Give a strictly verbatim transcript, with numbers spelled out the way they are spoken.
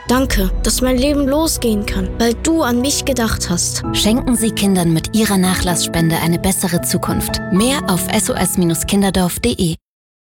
Danke, dass mein Leben losgehen kann, weil du an mich gedacht hast. Schenken Sie Kindern mit Ihrer Nachlassspende eine bessere Zukunft. Mehr auf s o s Kinderdorf punkt de.